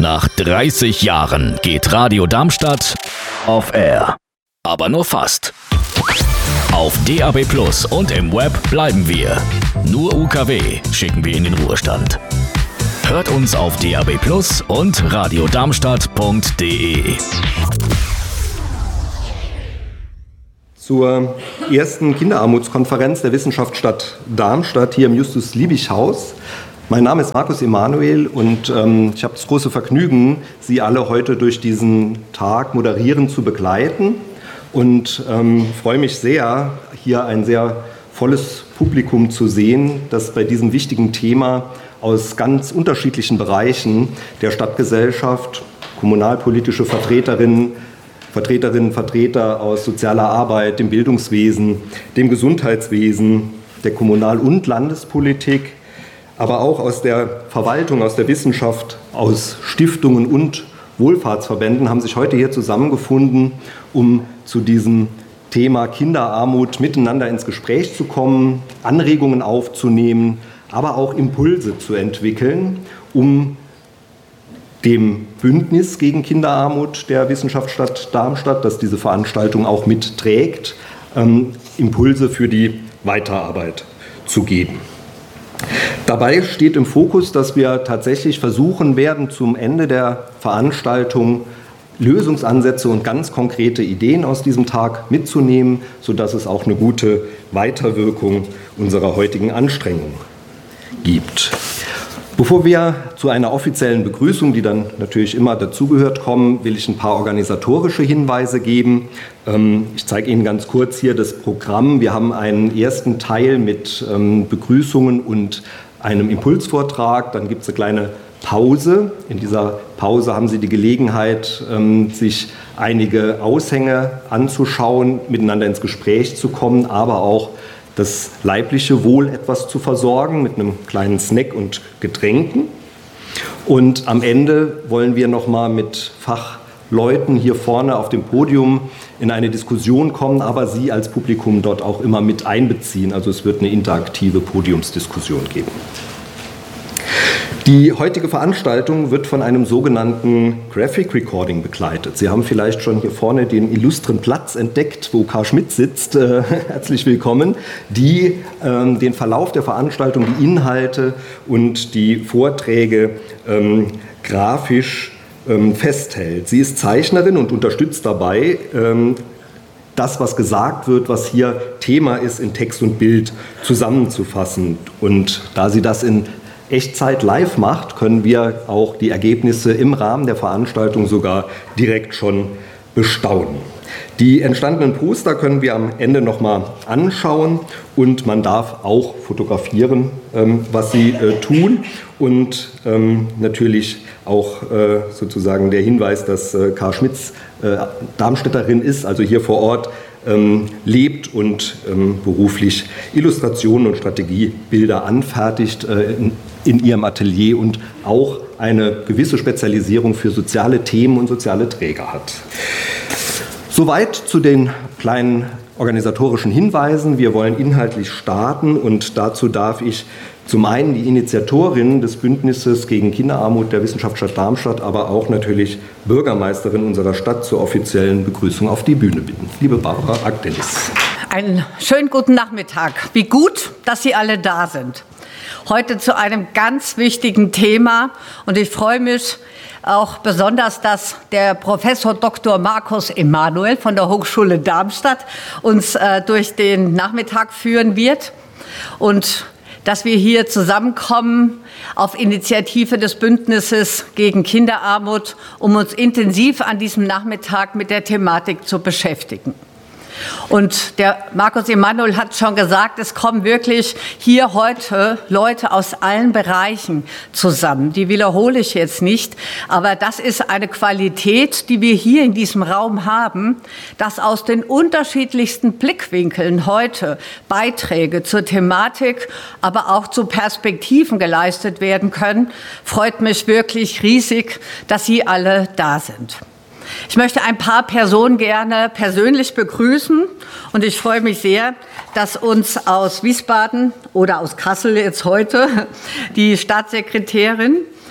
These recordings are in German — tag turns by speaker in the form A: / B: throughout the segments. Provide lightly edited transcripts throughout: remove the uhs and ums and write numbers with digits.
A: Nach 30 Jahren geht Radio Darmstadt off air. Aber nur fast. Auf DAB+ und im Web bleiben wir. Nur UKW schicken wir in den Ruhestand. Hört uns auf DAB+ und radiodarmstadt.de.
B: Zur ersten Kinderarmutskonferenz der Wissenschaftsstadt Darmstadt hier im Justus-Liebig-Haus. Mein Name ist Markus Emanuel und ich habe das große Vergnügen, Sie alle heute durch diesen Tag moderierend zu begleiten und freue mich sehr, hier ein sehr volles Publikum zu sehen, das bei diesem wichtigen Thema aus ganz unterschiedlichen Bereichen der Stadtgesellschaft, kommunalpolitische Vertreter aus sozialer Arbeit, dem Bildungswesen, dem Gesundheitswesen, der Kommunal- und Landespolitik, aber auch aus der Verwaltung, aus der Wissenschaft, aus Stiftungen und Wohlfahrtsverbänden haben sich heute hier zusammengefunden, um zu diesem Thema Kinderarmut miteinander ins Gespräch zu kommen, Anregungen aufzunehmen, aber auch Impulse zu entwickeln, um dem Bündnis gegen Kinderarmut der Wissenschaftsstadt Darmstadt, das diese Veranstaltung auch mitträgt, Impulse für die Weiterarbeit zu geben. Dabei steht im Fokus, dass wir tatsächlich versuchen werden, zum Ende der Veranstaltung Lösungsansätze und ganz konkrete Ideen aus diesem Tag mitzunehmen, sodass es auch eine gute Weiterwirkung unserer heutigen Anstrengung gibt. Bevor wir zu einer offiziellen Begrüßung, die dann natürlich immer dazugehört, kommen, will ich ein paar organisatorische Hinweise geben. Ich zeige Ihnen ganz kurz hier das Programm. Wir haben einen ersten Teil mit Begrüßungen und einem Impulsvortrag. Dann gibt es eine kleine Pause. In dieser Pause haben Sie die Gelegenheit, sich einige Aushänge anzuschauen, miteinander ins Gespräch zu kommen, aber auch das leibliche Wohl etwas zu versorgen mit einem kleinen Snack und Getränken. Und am Ende wollen wir nochmal mit Fachleuten hier vorne auf dem Podium in eine Diskussion kommen, aber Sie als Publikum dort auch immer mit einbeziehen. Also es wird eine interaktive Podiumsdiskussion geben. Die heutige Veranstaltung wird von einem sogenannten Graphic Recording begleitet. Sie haben vielleicht schon hier vorne den illustren Platz entdeckt, wo Karl Schmidt sitzt. Herzlich willkommen, die den Verlauf der Veranstaltung, die Inhalte und die Vorträge grafisch festhält. Sie ist Zeichnerin und unterstützt dabei, das, was gesagt wird, was hier Thema ist, in Text und Bild zusammenzufassen. Und da sie das in Echtzeit live macht, können wir auch die Ergebnisse im Rahmen der Veranstaltung sogar direkt schon bestaunen. Die entstandenen Poster können wir am Ende nochmal anschauen und man darf auch fotografieren, was sie tun. Und natürlich auch sozusagen der Hinweis, dass Karl Schmitz Darmstädterin ist, also hier vor Ort lebt und beruflich Illustrationen und Strategiebilder anfertigt in ihrem Atelier und auch eine gewisse Spezialisierung für soziale Themen und soziale Träger hat. Soweit zu den kleinen organisatorischen Hinweisen. Wir wollen inhaltlich starten und dazu darf ich zum einen die Initiatorin des Bündnisses gegen Kinderarmut der Wissenschaftsstadt Darmstadt, aber auch natürlich Bürgermeisterin unserer Stadt zur offiziellen Begrüßung auf die Bühne bitten. Liebe Barbara Agdenis.
C: Einen schönen guten Nachmittag. Wie gut, dass Sie alle da sind. Heute zu einem ganz wichtigen Thema und ich freue mich auch besonders, dass der Professor Dr. Markus Emanuel von der Hochschule Darmstadt uns durch den Nachmittag führen wird und dass wir hier zusammenkommen auf Initiative des Bündnisses gegen Kinderarmut, um uns intensiv an diesem Nachmittag mit der Thematik zu beschäftigen. Und der Markus Emanuel hat schon gesagt, es kommen wirklich hier heute Leute aus allen Bereichen zusammen. Die wiederhole ich jetzt nicht, aber das ist eine Qualität, die wir hier in diesem Raum haben, dass aus den unterschiedlichsten Blickwinkeln heute Beiträge zur Thematik, aber auch zu Perspektiven geleistet werden können. Freut mich wirklich riesig, dass Sie alle da sind. Ich möchte ein paar Personen gerne persönlich begrüßen und ich freue mich sehr, dass uns aus Wiesbaden oder aus Kassel jetzt heute die Staatssekretärin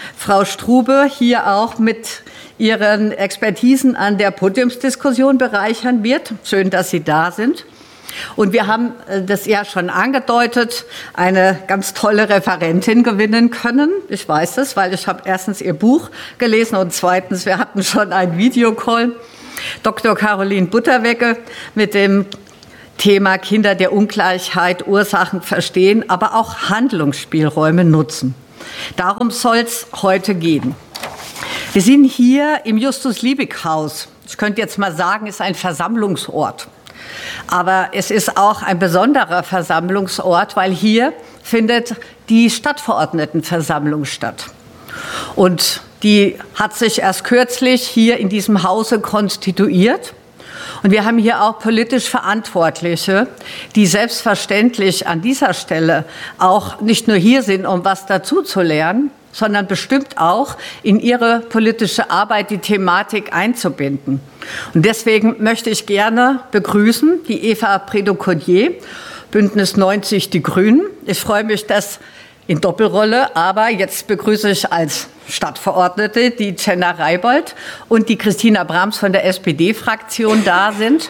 C: Frau Strube hier auch mit ihren Expertisen an der Podiumsdiskussion bereichern wird. Schön, dass Sie da sind. Und wir haben das ja schon angedeutet, eine ganz tolle Referentin gewinnen können. Ich weiß das, weil ich habe erstens ihr Buch gelesen und zweitens, wir hatten schon einen Videocall. Dr. Caroline Butterwegge mit dem Thema Kinder der Ungleichheit, Ursachen verstehen, aber auch Handlungsspielräume nutzen. Darum soll es heute gehen. Wir sind hier im Justus-Liebig-Haus. Ich könnte jetzt mal sagen, es ist ein Versammlungsort. Aber es ist auch ein besonderer Versammlungsort, weil hier findet die Stadtverordnetenversammlung statt. Und die hat sich erst kürzlich hier in diesem Hause konstituiert. Und wir haben hier auch politisch Verantwortliche, die selbstverständlich an dieser Stelle auch nicht nur hier sind, um was dazu zu lernen, sondern bestimmt auch in ihre politische Arbeit die Thematik einzubinden. Und deswegen möchte ich gerne begrüßen die Eva Prédaux-Cognier, Bündnis 90 Die Grünen. Ich freue mich, dass in Doppelrolle, aber jetzt begrüße ich als Stadtverordnete die Jenna Reibold und die Christina Brahms von der SPD-Fraktion da sind.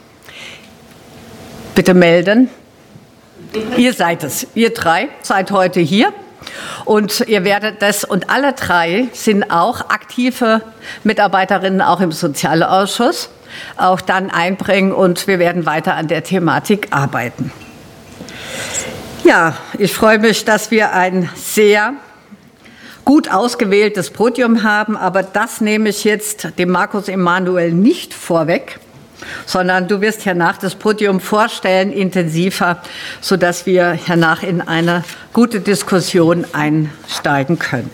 C: Bitte melden. Ihr seid es. Ihr drei seid heute hier. Und ihr werdet das, und alle drei sind auch aktive Mitarbeiterinnen, auch im Sozialausschuss, auch dann einbringen und wir werden weiter an der Thematik arbeiten. Ja, ich freue mich, dass wir ein sehr gut ausgewähltes Podium haben, aber das nehme ich jetzt dem Markus Emanuel nicht vorweg, sondern du wirst hernach das Podium vorstellen, intensiver, sodass wir hernach in eine gute Diskussion einsteigen können.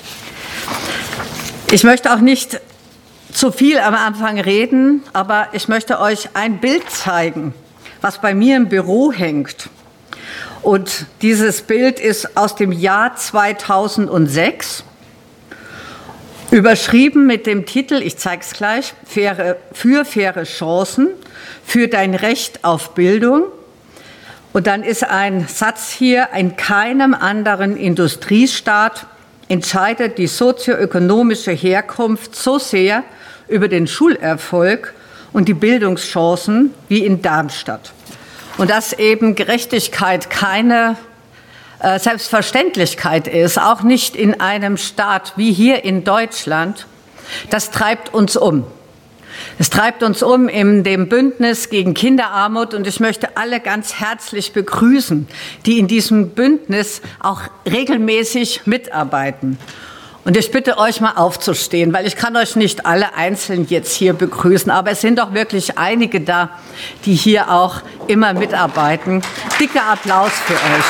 C: Ich möchte auch nicht zu viel am Anfang reden, aber ich möchte euch ein Bild zeigen, was bei mir im Büro hängt. Und dieses Bild ist aus dem Jahr 2006. Überschrieben mit dem Titel, ich zeige es gleich, für faire Chancen, für dein Recht auf Bildung. Und dann ist ein Satz hier, in keinem anderen Industriestaat entscheidet die sozioökonomische Herkunft so sehr über den Schulerfolg und die Bildungschancen wie in Darmstadt. Und dass eben Gerechtigkeit keine Selbstverständlichkeit ist, auch nicht in einem Staat wie hier in Deutschland, das treibt uns um. Es treibt uns um in dem Bündnis gegen Kinderarmut und ich möchte alle ganz herzlich begrüßen, die in diesem Bündnis auch regelmäßig mitarbeiten. Und ich bitte euch mal aufzustehen, weil ich kann euch nicht alle einzeln jetzt hier begrüßen, aber es sind doch wirklich einige da, die hier auch immer mitarbeiten. Dicker Applaus für euch.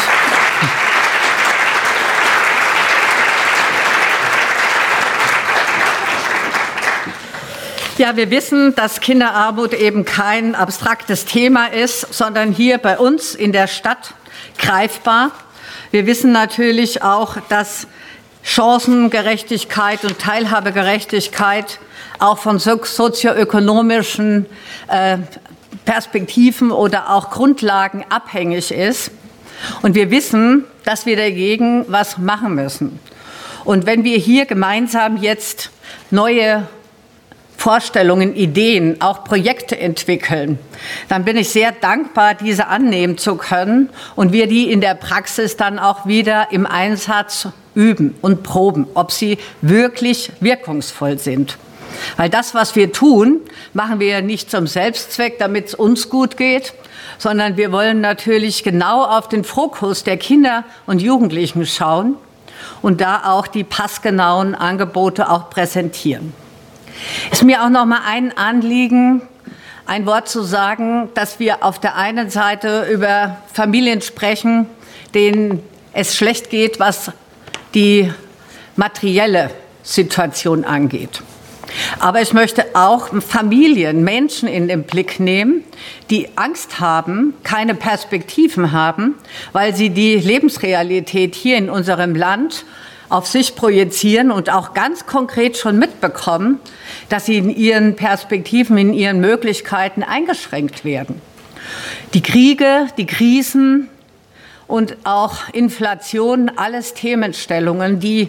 C: Ja, wir wissen, dass Kinderarmut eben kein abstraktes Thema ist, sondern hier bei uns in der Stadt greifbar. Wir wissen natürlich auch, dass Chancengerechtigkeit und Teilhabegerechtigkeit auch von sozioökonomischen Perspektiven oder auch Grundlagen abhängig ist. Und wir wissen, dass wir dagegen was machen müssen. Und wenn wir hier gemeinsam jetzt neue Vorstellungen, Ideen, auch Projekte entwickeln, dann bin ich sehr dankbar, diese annehmen zu können und wir die in der Praxis dann auch wieder im Einsatz üben und proben, ob sie wirklich wirkungsvoll sind. Weil das, was wir tun, machen wir ja nicht zum Selbstzweck, damit es uns gut geht, sondern wir wollen natürlich genau auf den Fokus der Kinder und Jugendlichen schauen und da auch die passgenauen Angebote auch präsentieren. Ist mir auch noch mal ein Anliegen, ein Wort zu sagen, dass wir auf der einen Seite über Familien sprechen, denen es schlecht geht, was die materielle Situation angeht. Aber ich möchte auch Familien, Menschen in den Blick nehmen, die Angst haben, keine Perspektiven haben, weil sie die Lebensrealität hier in unserem Land auf sich projizieren und auch ganz konkret schon mitbekommen, dass sie in ihren Perspektiven, in ihren Möglichkeiten eingeschränkt werden. Die Kriege, die Krisen und auch Inflation, alles Themenstellungen, die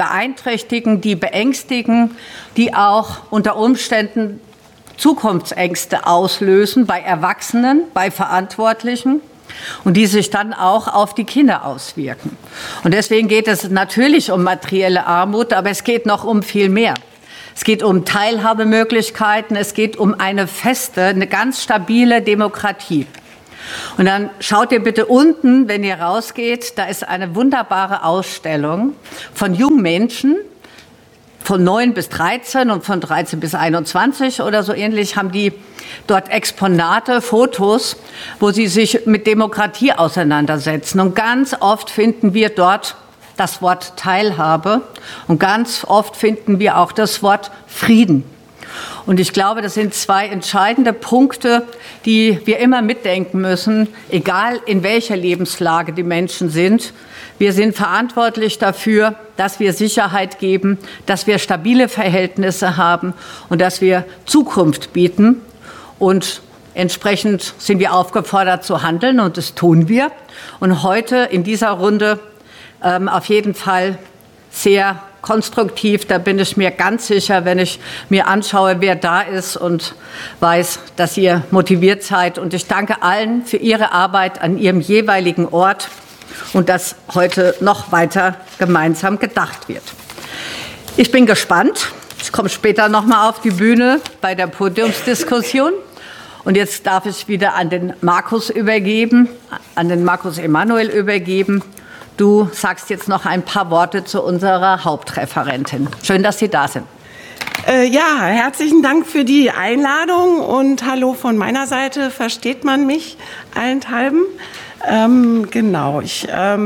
C: beeinträchtigen, die beängstigen, die auch unter Umständen Zukunftsängste auslösen bei Erwachsenen, bei Verantwortlichen und die sich dann auch auf die Kinder auswirken. Und deswegen geht es natürlich um materielle Armut, aber es geht noch um viel mehr. Es geht um Teilhabemöglichkeiten, es geht um eine feste, eine ganz stabile Demokratie. Und dann schaut ihr bitte unten, wenn ihr rausgeht, da ist eine wunderbare Ausstellung von jungen Menschen, von 9 bis 13 und von 13 bis 21 oder so ähnlich, haben die dort Exponate, Fotos, wo sie sich mit Demokratie auseinandersetzen. Und ganz oft finden wir dort das Wort Teilhabe und ganz oft finden wir auch das Wort Frieden. Und ich glaube, das sind zwei entscheidende Punkte, die wir immer mitdenken müssen, egal in welcher Lebenslage die Menschen sind. Wir sind verantwortlich dafür, dass wir Sicherheit geben, dass wir stabile Verhältnisse haben und dass wir Zukunft bieten. Und entsprechend sind wir aufgefordert zu handeln und das tun wir. Und heute in dieser Runde auf jeden Fall sehr konstruktiv, da bin ich mir ganz sicher, wenn ich mir anschaue, wer da ist und weiß, dass ihr motiviert seid. Und ich danke allen für ihre Arbeit an ihrem jeweiligen Ort und dass heute noch weiter gemeinsam gedacht wird. Ich bin gespannt. Ich komme später noch mal auf die Bühne bei der Podiumsdiskussion. Und jetzt darf ich wieder an den Markus übergeben, an den Markus Emanuel übergeben. Du sagst jetzt noch ein paar Worte zu unserer Hauptreferentin. Schön, dass Sie da sind.
D: Ja, herzlichen Dank für die Einladung und hallo von meiner Seite. Versteht man mich allenthalben? Genau, ich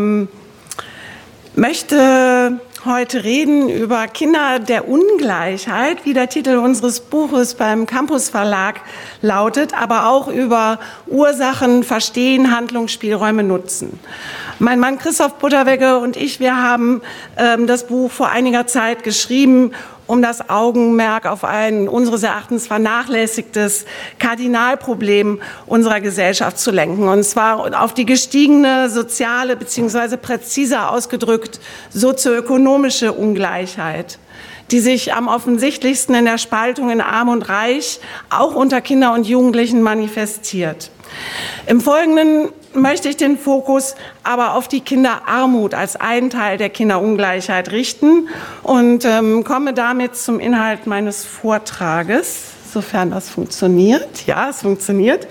D: möchte heute reden über Kinder der Ungleichheit, wie der Titel unseres Buches beim Campus Verlag lautet, aber auch über Ursachen, Verstehen, Handlungsspielräume nutzen. Mein Mann Christoph Butterwegge und ich, wir haben das Buch vor einiger Zeit geschrieben, um das Augenmerk auf ein unseres Erachtens vernachlässigtes Kardinalproblem unserer Gesellschaft zu lenken. Und zwar auf die gestiegene soziale bzw. präziser ausgedrückt sozioökonomische Ungleichheit, die sich am offensichtlichsten in der Spaltung in Arm und Reich, auch unter Kindern und Jugendlichen manifestiert. Im Folgenden möchte ich den Fokus aber auf die Kinderarmut als einen Teil der Kinderungleichheit richten und komme damit zum Inhalt meines Vortrages, sofern das funktioniert. Ja, es funktioniert.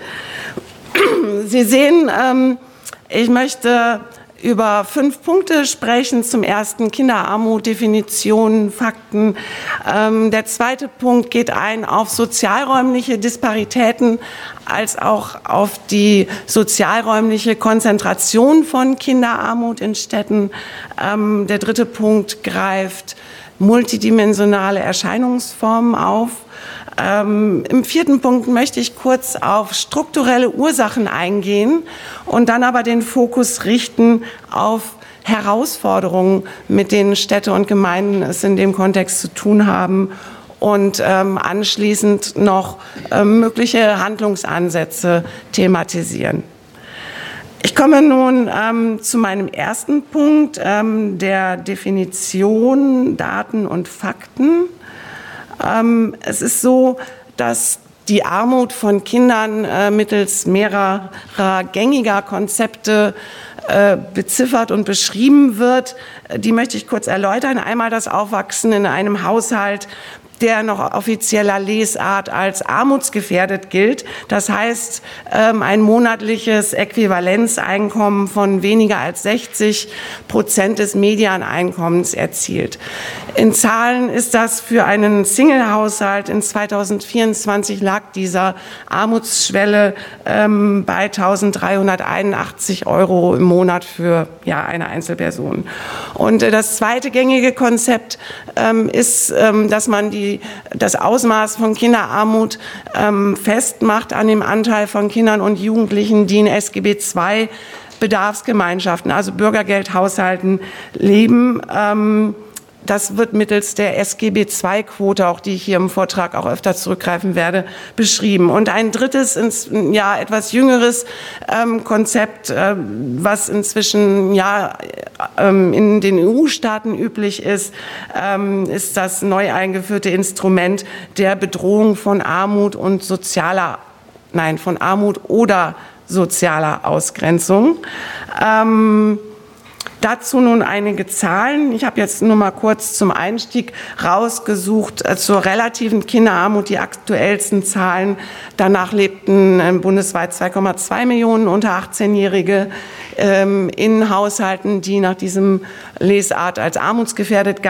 D: Sie sehen, ich möchte über 5 Punkte sprechen. Zum ersten Kinderarmut, Definitionen, Fakten. Der zweite Punkt geht ein auf sozialräumliche Disparitäten als auch auf die sozialräumliche Konzentration von Kinderarmut in Städten. Der dritte Punkt greift multidimensionale Erscheinungsformen auf. Im vierten Punkt möchte ich kurz auf strukturelle Ursachen eingehen und dann aber den Fokus richten auf Herausforderungen, mit denen Städte und Gemeinden es in dem Kontext zu tun haben und anschließend noch mögliche Handlungsansätze thematisieren. Ich komme nun zu meinem ersten Punkt, der Definition Daten und Fakten. Es ist so, dass die Armut von Kindern mittels mehrerer gängiger Konzepte beziffert und beschrieben wird. Die möchte ich kurz erläutern. Einmal das Aufwachsen in einem Haushalt, der nach offizieller Lesart als armutsgefährdet gilt. Das heißt, ein monatliches Äquivalenzeinkommen von weniger als 60% des Medianeinkommens erzielt. In Zahlen ist das für einen Single-Haushalt in 2024 lag dieser Armutsschwelle bei 1.381 € im Monat für eine Einzelperson. Und das zweite gängige Konzept ist, dass man das Ausmaß von Kinderarmut festmacht an dem Anteil von Kindern und Jugendlichen, die in SGB II Bedarfsgemeinschaften, also Bürgergeldhaushalten, leben. das wird mittels der SGB-II-Quote, auch die ich hier im Vortrag auch öfter zurückgreifen werde, beschrieben. Und ein drittes, etwas jüngeres Konzept, was inzwischen in den EU-Staaten üblich ist, ist das neu eingeführte Instrument der Bedrohung von Armut von Armut oder sozialer Ausgrenzung. Dazu nun einige Zahlen. Ich habe jetzt nur mal kurz zum Einstieg rausgesucht zur relativen Kinderarmut die aktuellsten Zahlen. Danach lebten bundesweit 2,2 Millionen unter 18-Jährige in Haushalten, die nach diesem Lesart als armutsgefährdet